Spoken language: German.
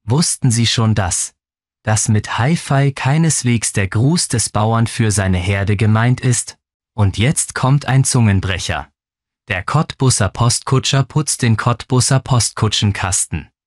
Wussten Sie schon dass mit Hi-Fi keineswegs der Gruß des Bauern für seine Herde gemeint ist? Und jetzt kommt ein Zungenbrecher. Der Cottbuser Postkutscher putzt den Cottbuser Postkutschenkasten.